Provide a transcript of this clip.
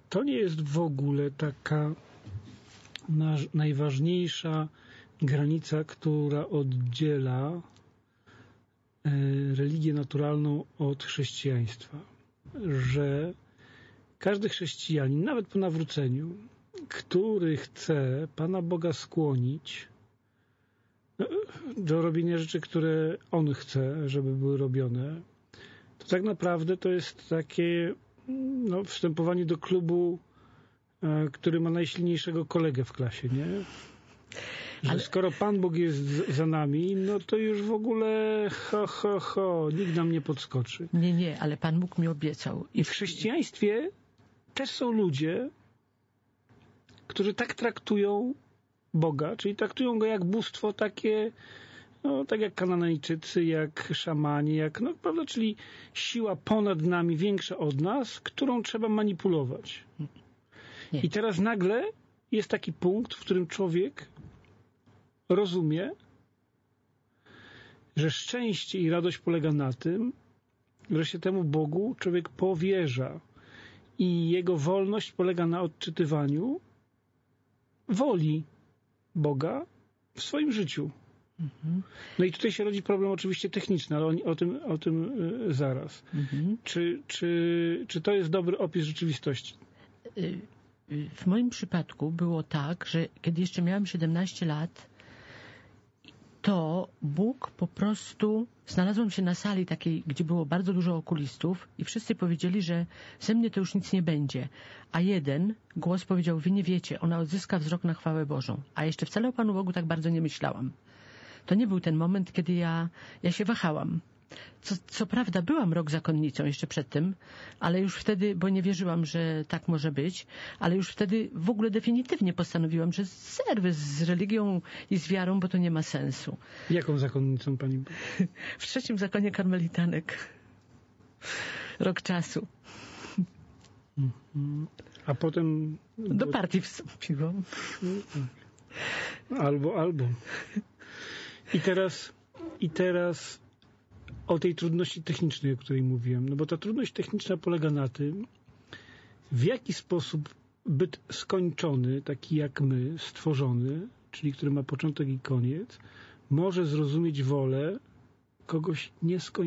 to nie jest w ogóle taka najważniejsza granica, która oddziela religię naturalną od chrześcijaństwa. Że każdy chrześcijanin, nawet po nawróceniu, który chce Pana Boga skłonić do robienia rzeczy, które On chce, żeby były robione, to tak naprawdę to jest takie wstępowanie do klubu, który ma najsilniejszego kolegę w klasie, nie? Że skoro Pan Bóg jest za nami, no to już w ogóle nikt nam nie podskoczy. Nie, ale Pan Bóg mi obiecał. I w chrześcijaństwie też są ludzie, którzy tak traktują Boga, czyli traktują Go jak bóstwo takie, tak jak Kananejczycy, jak szamani, prawda, czyli siła ponad nami, większa od nas, którą trzeba manipulować. Nie. I teraz nagle jest taki punkt, w którym człowiek rozumie, że szczęście i radość polega na tym, że się temu Bogu człowiek powierza i jego wolność polega na odczytywaniu woli Boga w swoim życiu. Mhm. No i tutaj się rodzi problem oczywiście techniczny, ale o tym zaraz. Mhm. Czy to jest dobry opis rzeczywistości? W moim przypadku było tak, że kiedy jeszcze miałem 17 lat, to Bóg po prostu... Znalazłam się na sali takiej, gdzie było bardzo dużo okulistów i wszyscy powiedzieli, że ze mnie to już nic nie będzie. A jeden głos powiedział, wy nie wiecie, ona odzyska wzrok na chwałę Bożą. A jeszcze wcale o Panu Bogu tak bardzo nie myślałam. To nie był ten moment, kiedy ja się wahałam. Co prawda byłam rok zakonnicą jeszcze przed tym, ale już wtedy, bo nie wierzyłam, że tak może być, ale już wtedy w ogóle definitywnie postanowiłam, że zerwę z religią i z wiarą, bo to nie ma sensu. Jaką zakonnicą pani była? W 3. zakonie karmelitanek. Rok czasu. A potem... Do partii wstąpiłam. Albo. I teraz o tej trudności technicznej, o której mówiłem. No bo ta trudność techniczna polega na tym, w jaki sposób byt skończony, taki jak my, stworzony, czyli który ma początek i koniec, może zrozumieć wolę kogoś nieskończonego.